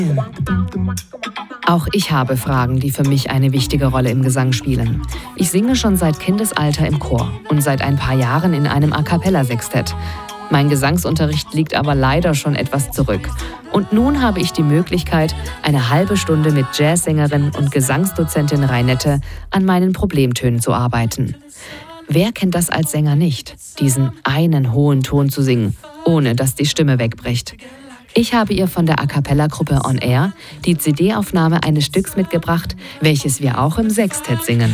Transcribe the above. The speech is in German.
Auch ich habe Fragen, die für mich eine wichtige Rolle im Gesang spielen. Ich singe schon seit Kindesalter im Chor und seit ein paar Jahren in einem A-cappella-Sextett. Mein Gesangsunterricht liegt aber leider schon etwas zurück. Und nun habe ich die Möglichkeit, eine halbe Stunde mit Jazzsängerin und Gesangsdozentin Reinette an meinen Problemtönen zu arbeiten. Wer kennt das als Sänger nicht, diesen einen hohen Ton zu singen, ohne dass die Stimme wegbricht? Ich habe ihr von der A-cappella-Gruppe On Air die CD-Aufnahme eines Stücks mitgebracht, welches wir auch im Sextett singen.